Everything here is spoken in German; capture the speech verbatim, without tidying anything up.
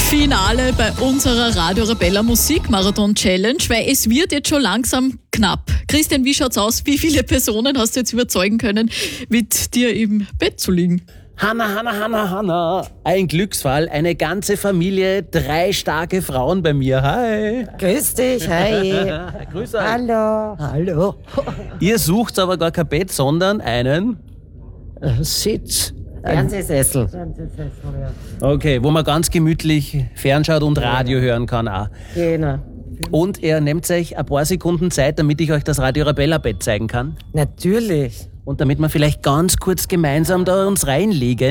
Finale bei unserer Radio Arabella Musikmarathon Challenge, weil es wird jetzt schon langsam knapp. Christian, wie schaut's aus? Wie viele Personen hast du jetzt überzeugen können, mit dir im Bett zu liegen? Hanna, Hanna, Hanna, Hanna. Ein Glücksfall, eine ganze Familie, drei starke Frauen bei mir. Hi. Grüß dich, hi. Grüß euch. Hallo. Hallo. Ihr sucht aber gar kein Bett, sondern einen Sitz. Fernsehsessel. Okay, wo man ganz gemütlich fernschaut und Radio hören kann auch. Genau. Und ihr nehmt euch ein paar Sekunden Zeit, damit ich euch das Radio Arabella Bett zeigen kann. Natürlich. Und damit wir vielleicht ganz kurz gemeinsam da uns reinlegen.